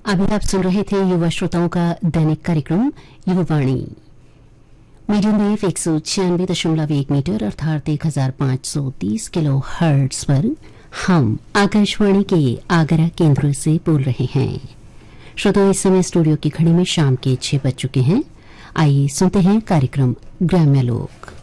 अभी आप सुन रहे थे युवा श्रोताओं का दैनिक कार्यक्रम युवावाणी। मीडियम वेव 196.1 मीटर अर्थात 1530 किलो हर्ट्ज पर हम आकाशवाणी के आगरा केंद्र से बोल रहे हैं। श्रोताओं, इस समय स्टूडियो की घड़ी में शाम के 6 बज चुके हैं। आइए सुनते हैं कार्यक्रम ग्राम्य लोक।